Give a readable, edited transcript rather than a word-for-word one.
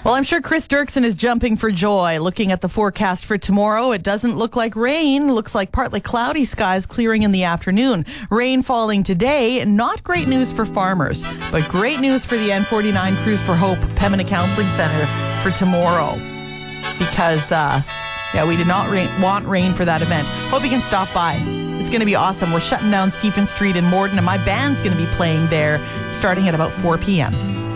Well, I'm sure Chris Dirksen is jumping for joy looking at the forecast for tomorrow. It doesn't look like rain. Looks like partly cloudy skies clearing in the afternoon. Rain falling today. Not great news for farmers, but great news for the N49 Cruise for Hope Pembina Counseling Center for tomorrow. Because, we did not want rain for that event. Hope you can stop by. It's going to be awesome. We're shutting down Stephen Street in Morden, and my band's going to be playing there starting at about 4 p.m.